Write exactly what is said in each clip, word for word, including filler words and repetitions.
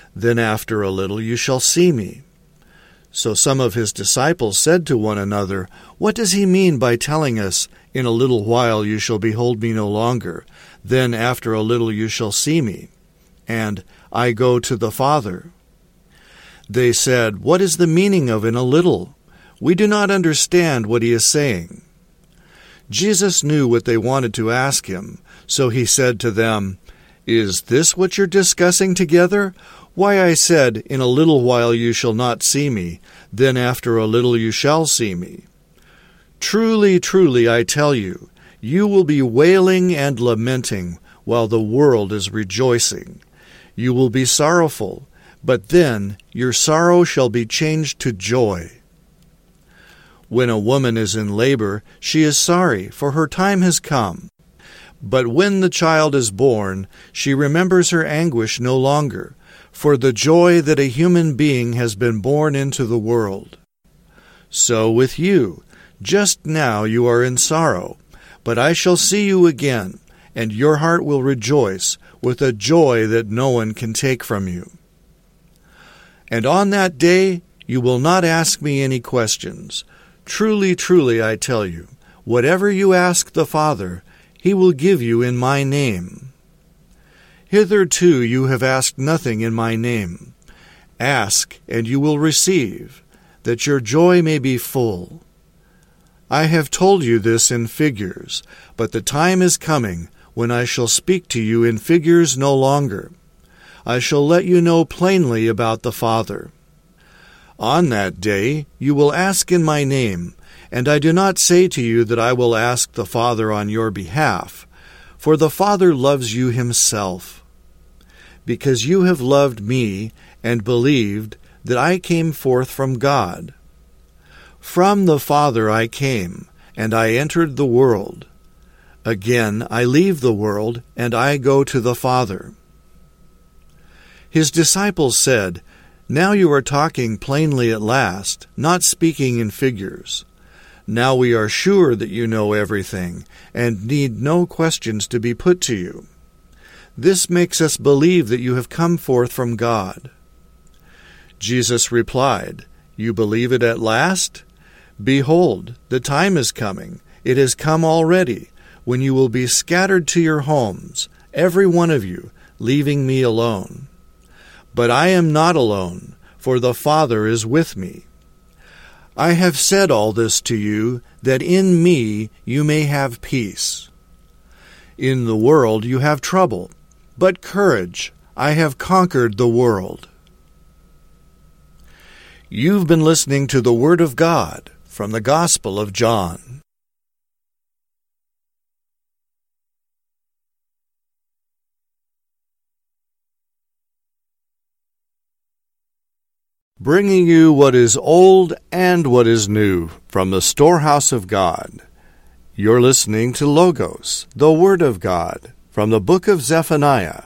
Then after a little you shall see me." So some of his disciples said to one another, "What does he mean by telling us, 'In a little while you shall behold me no longer, then after a little you shall see me,' and 'I go to the Father'?" They said, "What is the meaning of 'in a little'? We do not understand what he is saying." Jesus knew what they wanted to ask him, so he said to them, "Is this what you're discussing together? Why, I said, 'In a little while you shall not see me, then after a little you shall see me.' Truly, truly, I tell you, you will be wailing and lamenting while the world is rejoicing. You will be sorrowful, but then your sorrow shall be changed to joy. When a woman is in labor, she is sorry, for her time has come. But when the child is born, she remembers her anguish no longer, for the joy that a human being has been born into the world. So with you, just now you are in sorrow, but I shall see you again, and your heart will rejoice with a joy that no one can take from you. And on that day you will not ask me any questions. Truly, truly, I tell you, whatever you ask the Father, he will give you in my name. Hitherto you have asked nothing in my name. Ask, and you will receive, that your joy may be full. I have told you this in figures, but the time is coming when I shall speak to you in figures no longer. I shall let you know plainly about the Father. On that day you will ask in my name, and I do not say to you that I will ask the Father on your behalf, for the Father loves you himself, because you have loved me and believed that I came forth from God. From the Father I came, and I entered the world. Again I leave the world, and I go to the Father." His disciples said, "Now you are talking plainly at last, not speaking in figures. Now we are sure that you know everything, and need no questions to be put to you. This makes us believe that you have come forth from God." Jesus replied, "You believe it at last? Behold, the time is coming, it has come already, when you will be scattered to your homes, every one of you, leaving me alone. But I am not alone, for the Father is with me. I have said all this to you, that in me you may have peace. In the world you have trouble, but courage, I have conquered the world." You've been listening to the Word of God from the Gospel of John. Bringing you what is old and what is new from the storehouse of God. You're listening to Logos, the Word of God, from the book of Zephaniah.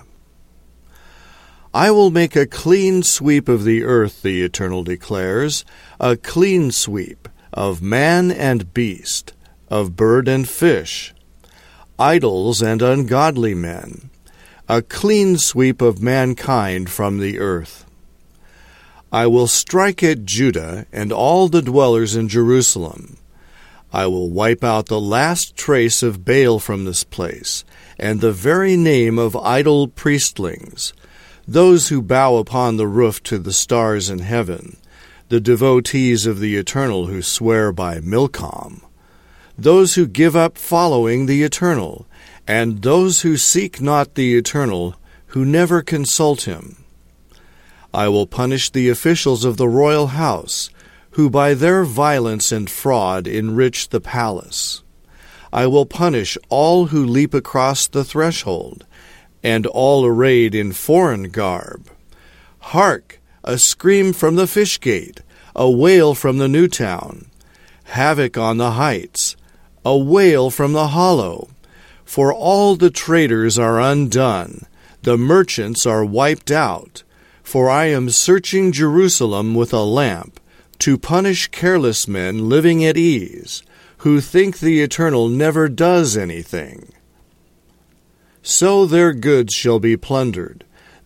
"I will make a clean sweep of the earth," the Eternal declares, "a clean sweep of man and beast, of bird and fish, idols and ungodly men, a clean sweep of mankind from the earth. I will strike at Judah and all the dwellers in Jerusalem. I will wipe out the last trace of Baal from this place, and the very name of idol priestlings, those who bow upon the roof to the stars in heaven, the devotees of the Eternal who swear by Milcom, those who give up following the Eternal, and those who seek not the Eternal, who never consult him. I will punish the officials of the royal house, who by their violence and fraud enrich the palace. I will punish all who leap across the threshold, and all arrayed in foreign garb. Hark! A scream from the fish gate, a wail from the new town. Havoc on the heights, a wail from the hollow. For all the traders are undone, the merchants are wiped out. For I am searching Jerusalem with a lamp, to punish careless men living at ease, who think the Eternal never does anything. So their goods shall be plundered,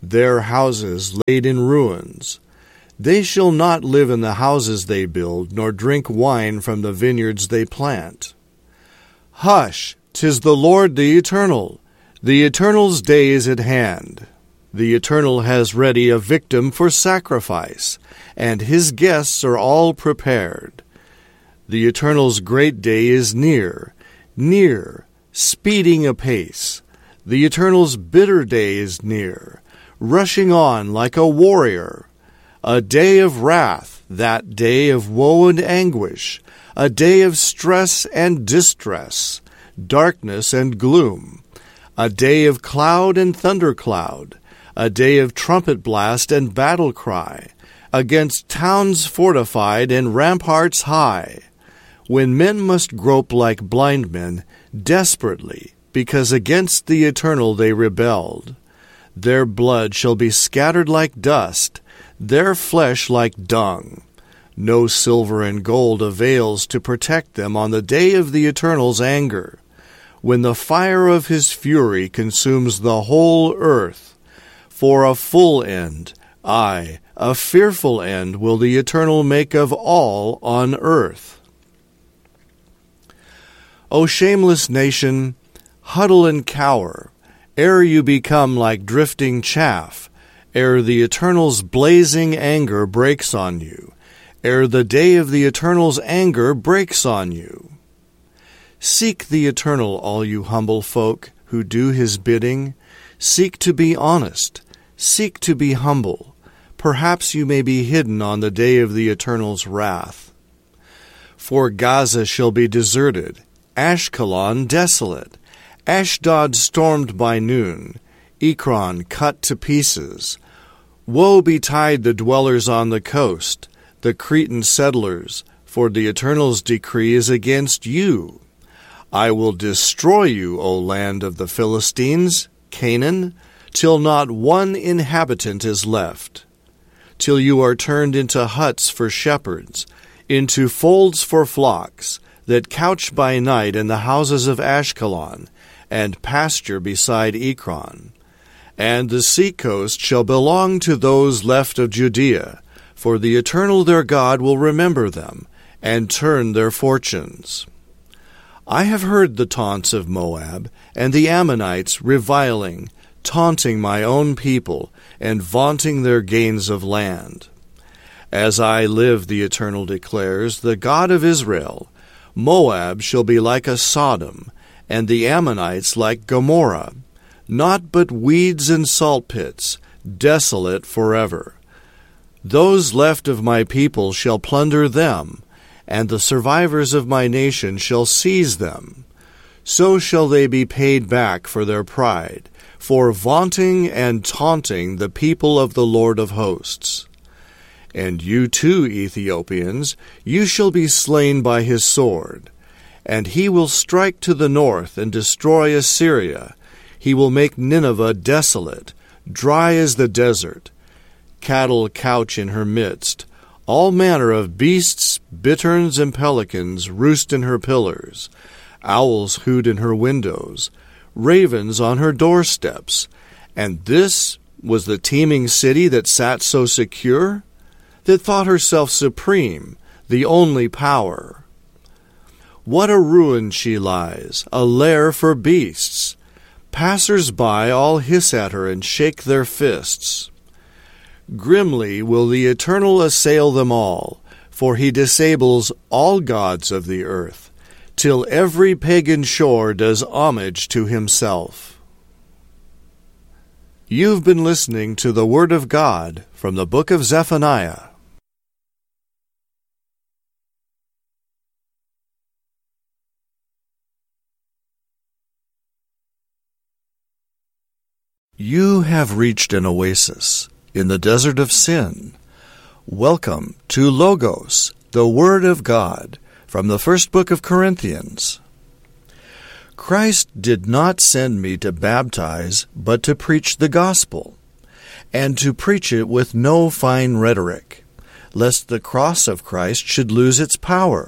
their houses laid in ruins. They shall not live in the houses they build, nor drink wine from the vineyards they plant. Hush, 'tis the Lord the Eternal. The Eternal's day is at hand. The Eternal has ready a victim for sacrifice, and his guests are all prepared. The Eternal's great day is near, near, speeding apace. The Eternal's bitter day is near, rushing on like a warrior. A day of wrath, that day of woe and anguish, a day of stress and distress, darkness and gloom, a day of cloud and thundercloud, a day of trumpet blast and battle cry, against towns fortified and ramparts high, when men must grope like blind men desperately, because against the Eternal they rebelled. Their blood shall be scattered like dust, their flesh like dung. No silver and gold avails to protect them on the day of the Eternal's anger, when the fire of his fury consumes the whole earth. For a full end, aye, a fearful end will the Eternal make of all on earth. O shameless nation, huddle and cower, ere you become like drifting chaff, ere the Eternal's blazing anger breaks on you, ere the day of the Eternal's anger breaks on you. Seek the Eternal, all you humble folk who do his bidding. Seek to be honest, seek to be humble. Perhaps you may be hidden on the day of the Eternal's wrath. For Gaza shall be deserted, Ashkelon desolate, Ashdod stormed by noon, Ekron cut to pieces. Woe betide the dwellers on the coast, the Cretan settlers, for the Eternal's decree is against you. I will destroy you, O land of the Philistines, Canaan, till not one inhabitant is left, till you are turned into huts for shepherds, into folds for flocks, that couch by night in the houses of Ashkelon, and pasture beside Ekron. And the sea-coast shall belong to those left of Judea, for the Eternal their God will remember them, and turn their fortunes. I have heard the taunts of Moab, and the Ammonites reviling, taunting my own people, and vaunting their gains of land. As I live, the Eternal declares, the God of Israel, Moab shall be like a Sodom, and the Ammonites like Gomorrah, not but weeds and salt pits, desolate forever. Those left of my people shall plunder them, and the survivors of my nation shall seize them. So shall they be paid back for their pride, for vaunting and taunting the people of the Lord of hosts. And you too, Ethiopians, you shall be slain by his sword. And he will strike to the north and destroy Assyria. He will make Nineveh desolate, dry as the desert. Cattle couch in her midst. All manner of beasts, bitterns, and pelicans roost in her pillars. Owls hoot in her windows. Ravens on her doorsteps. And this was the teeming city that sat so secure, that thought herself supreme, the only power. What a ruin she lies, a lair for beasts. Passers-by all hiss at her and shake their fists. Grimly will the Eternal assail them all, for he disables all gods of the earth, till every pagan shore does homage to himself. You've been listening to the Word of God from the book of Zephaniah. You have reached an oasis in the desert of sin. Welcome to Logos, the Word of God, from the first book of Corinthians. Christ did not send me to baptize, but to preach the gospel, and to preach it with no fine rhetoric, lest the cross of Christ should lose its power.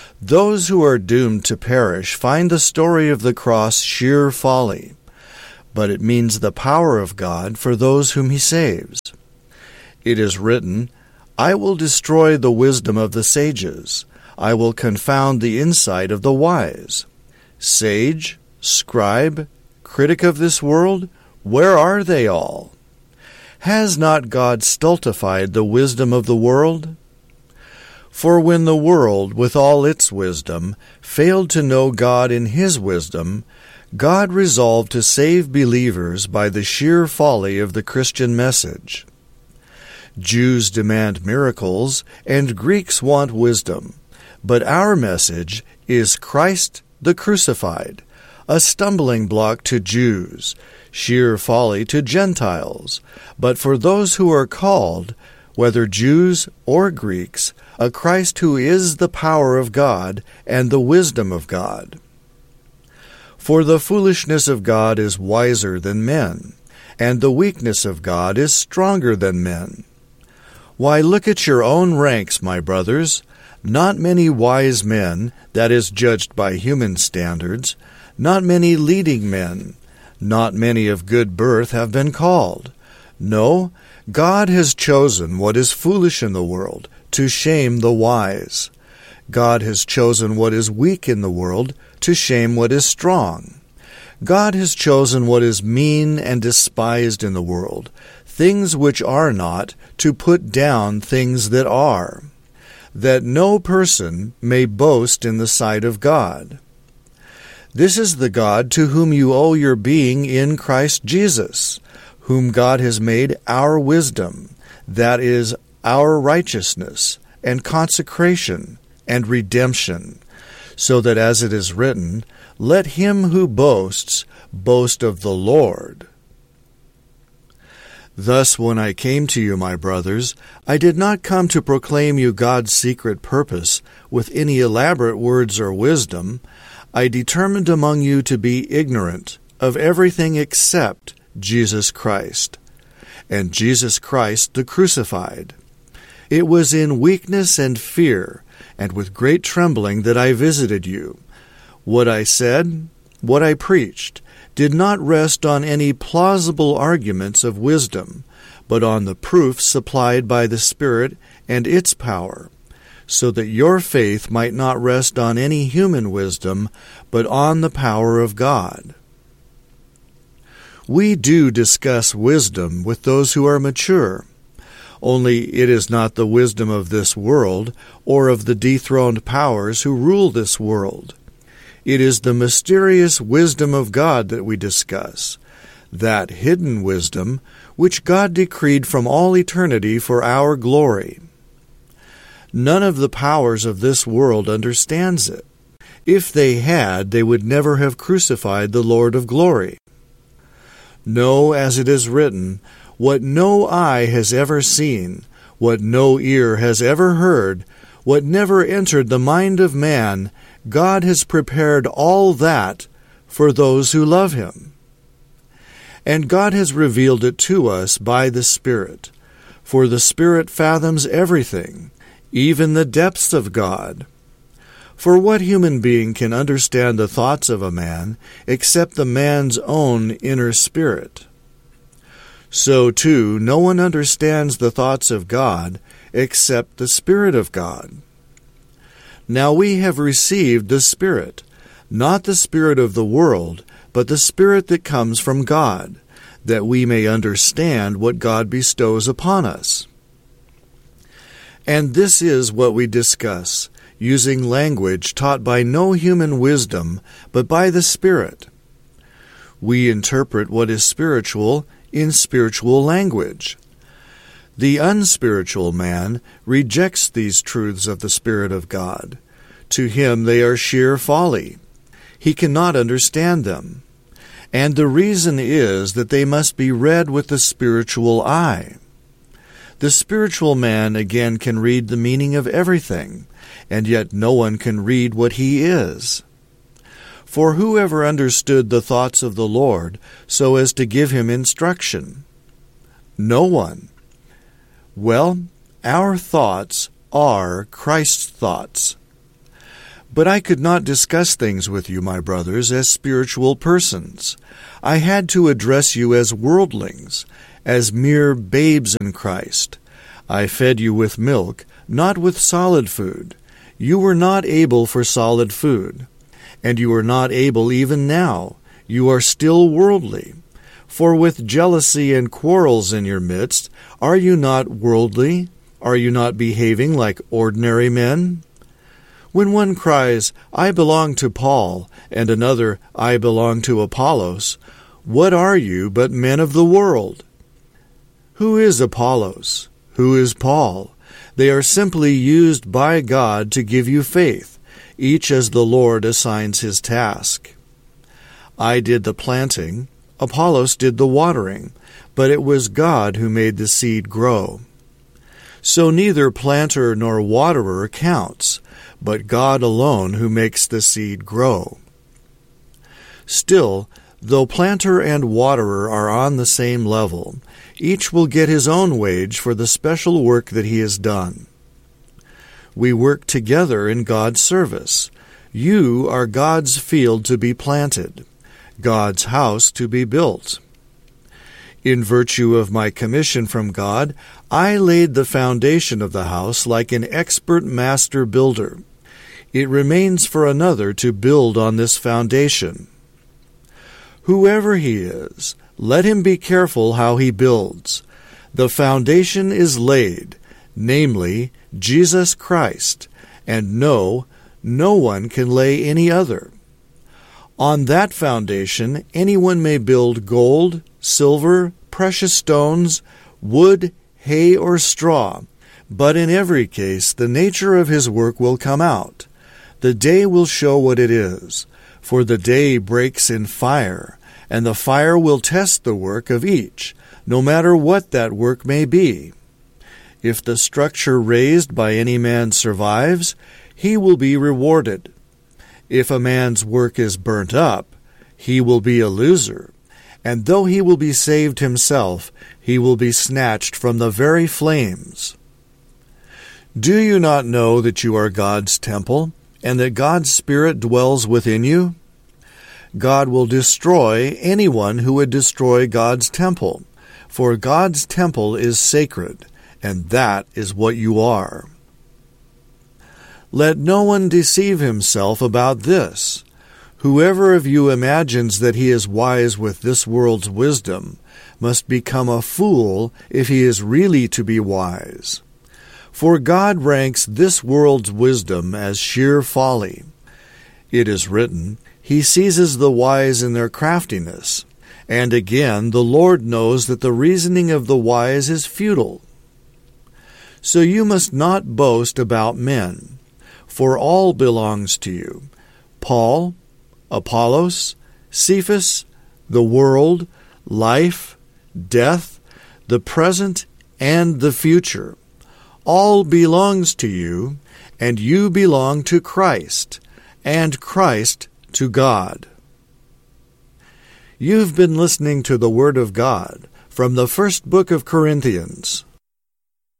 Those who are doomed to perish find the story of the cross sheer folly. but it means the power of God for those whom he saves. It is written, I will destroy the wisdom of the sages. I will confound the insight of the wise. Sage, scribe, critic of this world, where are they all? Has not God stultified the wisdom of the world? For when the world, with all its wisdom, failed to know God in his wisdom, God resolved to save believers by the sheer folly of the Christian message. Jews demand miracles, and Greeks want wisdom, but our message is Christ the crucified, a stumbling block to Jews, sheer folly to Gentiles, but for those who are called, whether Jews or Greeks, a Christ who is the power of God and the wisdom of God. For the foolishness of God is wiser than men, and the weakness of God is stronger than men. Why, look at your own ranks, my brothers. Not many wise men, that is, judged by human standards, not many leading men, not many of good birth have been called. No, God has chosen what is foolish in the world to shame the wise. God has chosen what is weak in the world to shame what is strong. God has chosen what is mean and despised in the world, things which are not, to put down things that are, that no person may boast in the sight of God. This is the God to whom you owe your being in Christ Jesus, whom God has made our wisdom, that is, our righteousness, and consecration, and redemption, so that as it is written, let him who boasts boast of the Lord. Thus, when I came to you, my brothers, I did not come to proclaim you God's secret purpose with any elaborate words or wisdom. I determined among you to be ignorant of everything except Jesus Christ, and Jesus Christ the crucified. It was in weakness and fear, and with great trembling that I visited you. What I said, what I preached, did not rest on any plausible arguments of wisdom, but on the proofs supplied by the Spirit and its power, so that your faith might not rest on any human wisdom, but on the power of God. We do discuss wisdom with those who are mature, only it is not the wisdom of this world or of the dethroned powers who rule this world. It is the mysterious wisdom of God that we discuss, that hidden wisdom which God decreed from all eternity for our glory. None of the powers of this world understands it. If they had, they would never have crucified the Lord of glory. No, as it is written, what no eye has ever seen, what no ear has ever heard, what never entered the mind of man, God has prepared all that for those who love him. And God has revealed it to us by the Spirit, for the Spirit fathoms everything, even the depths of God. For what human being can understand the thoughts of a man except the man's own inner spirit? So, too, no one understands the thoughts of God except the Spirit of God. Now we have received the Spirit, not the spirit of the world, but the Spirit that comes from God, that we may understand what God bestows upon us. And this is what we discuss, using language taught by no human wisdom, but by the Spirit. We interpret what is spiritual in spiritual language. The unspiritual man rejects these truths of the Spirit of God. To him they are sheer folly. He cannot understand them. And the reason is that they must be read with the spiritual eye. The spiritual man again can read the meaning of everything, and yet no one can read what he is. For whoever understood the thoughts of the Lord so as to give him instruction? No one. Well, our thoughts are Christ's thoughts. But I could not discuss things with you, my brothers, as spiritual persons. I had to address you as worldlings, as mere babes in Christ. I fed you with milk, not with solid food. You were not able for solid food, and you are not able even now. You are still worldly. For with jealousy and quarrels in your midst, are you not worldly? Are you not behaving like ordinary men? When one cries, I belong to Paul, and another, I belong to Apollos, what are you but men of the world? Who is Apollos? Who is Paul? They are simply used by God to give you faith, each as the Lord assigns his task. I did the planting, Apollos did the watering, but it was God who made the seed grow. So neither planter nor waterer counts, but God alone who makes the seed grow. Still, though planter and waterer are on the same level, each will get his own wage for the special work that he has done. We work together in God's service. You are God's field to be planted, God's house to be built. In virtue of my commission from God, I laid the foundation of the house like an expert master builder. It remains for another to build on this foundation. Whoever he is, let him be careful how he builds. The foundation is laid, namely, Jesus Christ, and no, no one can lay any other. On that foundation anyone may build gold, silver, precious stones, wood, hay, or straw, but in every case the nature of his work will come out. The day will show what it is, for the day breaks in fire, and the fire will test the work of each, no matter what that work may be. If the structure raised by any man survives, he will be rewarded. If a man's work is burnt up, he will be a loser, and though he will be saved himself, he will be snatched from the very flames. Do you not know that you are God's temple, and that God's Spirit dwells within you? God will destroy anyone who would destroy God's temple, for God's temple is sacred, and that is what you are. Let no one deceive himself about this. Whoever of you imagines that he is wise with this world's wisdom must become a fool if he is really to be wise. For God ranks this world's wisdom as sheer folly. It is written, He seizes the wise in their craftiness. And again, the Lord knows that the reasoning of the wise is futile. So you must not boast about men, for all belongs to you, Paul, Apollos, Cephas, the world, life, death, the present, and the future. All belongs to you, and you belong to Christ, and Christ to God. You've been listening to the Word of God from the first book of Corinthians.